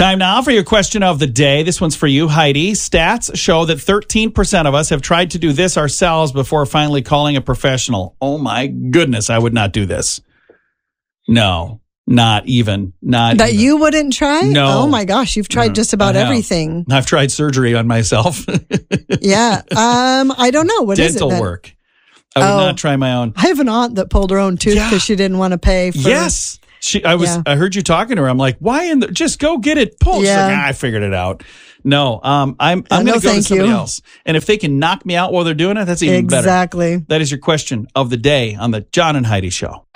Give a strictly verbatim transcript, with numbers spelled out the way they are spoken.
Time now for your question of the day. This one's for you, Heidi. Stats show that thirteen percent of us have tried to do this ourselves before finally calling a professional. Oh my goodness, I would not do this. No, not even. Not That even. you wouldn't try? No. Oh my gosh, you've tried No, just about I have. everything. I've tried surgery on myself. Yeah. Um, I don't know. What is it Dental then? work. I would Oh. not try my own. I have an aunt that pulled her own tooth because Yeah. she didn't want to pay for Yes. She, I was. Yeah. I heard you talking to her. I'm like, why in the? Just go get it pulled. She's Yeah. like, ah, I figured it out. No, um, I'm. I'm no, going to go to thank somebody you. else. And if they can knock me out while they're doing it, that's even better. Exactly. That is your question of the day on the John and Heidi Show.